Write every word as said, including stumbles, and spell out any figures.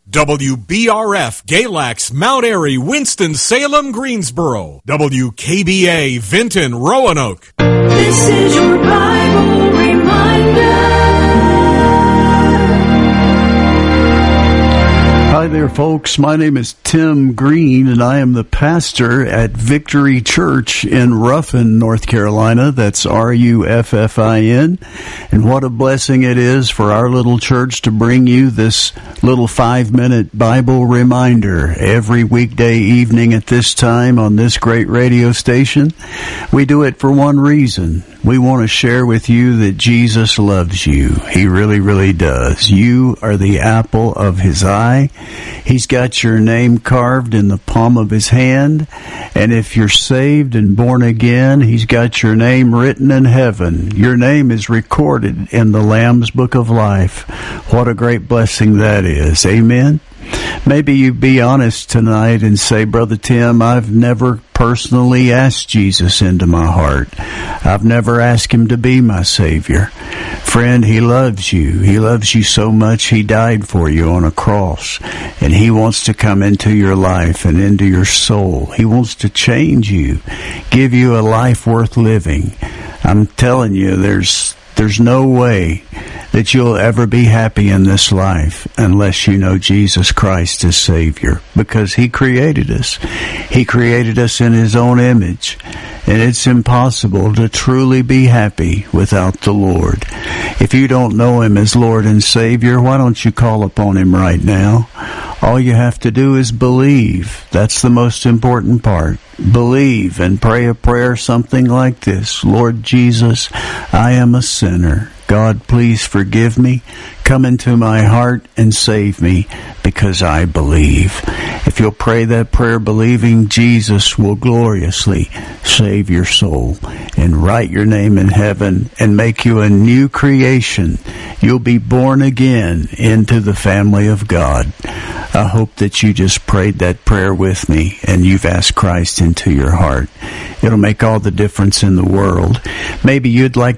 W B R F, Galax, Mount Airy, Winston-Salem, Greensboro. W K B A, Vinton, Roanoke. This is your Bible Reminder. Hi there, folks. My name is Tim Green, and I am the pastor at Victory Church in Ruffin, North Carolina. That's R U F F I N. And what a blessing it is for our little church to bring you this little five-minute Bible reminder every weekday evening at this time on this great radio station. We do it for one reason. We want to share with you that Jesus loves you. He really, really does. You are the apple of His eye. He's got your name carved in the palm of His hand. And if you're saved and born again, He's got your name written in heaven. Your name is recorded in the Lamb's Book of Life. What a great blessing that is. Amen. Maybe you be honest tonight and say, Brother Tim, I've never personally asked Jesus into my heart. I've never asked Him to be my Savior. Friend, He loves you. He loves you so much, He died for you on a cross. And He wants to come into your life and into your soul. He wants to change you, give you a life worth living. I'm telling you, there's there's no way that you'll ever be happy in this life unless you know Jesus Christ as Savior, because He created us. He created us in His own image, and it's impossible to truly be happy without the Lord. If you don't know Him as Lord and Savior, why don't you call upon Him right now? All you have to do is believe. That's the most important part. Believe and pray a prayer something like this. Lord Jesus, I am a sinner. God, please forgive me. Come into my heart and save me because I believe. If you'll pray that prayer believing, Jesus will gloriously save your soul and write your name in heaven and make you a new creation. You'll be born again into the family of God. I hope that you just prayed that prayer with me and you've asked Christ into your heart. It'll make all the difference in the world. Maybe you'd like